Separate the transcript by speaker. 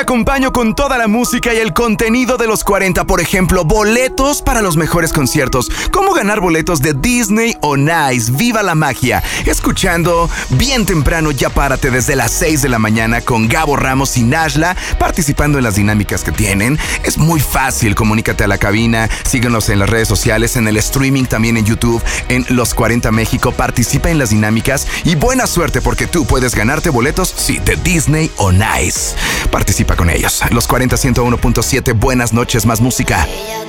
Speaker 1: acompaño con toda la música y el contenido de los 40. Por ejemplo, boletos para los mejores conciertos. ¿Cómo ganar boletos de Disney on Ice? ¡Viva la magia! Escuchando bien temprano, ya párate desde las 6 de la mañana con Gabo Ramos y Nashla, participando en las dinámicas que tienen. Es muy fácil, comunícate a la cabina, síguenos en las redes sociales, en el streaming, también en YouTube, en Los 40 México. Participa en las dinámicas y buena suerte porque tú puedes ganarte boletos, sí, de Disney on Ice. Participa con ellos. Los 40 101.7, buenas noches, más música.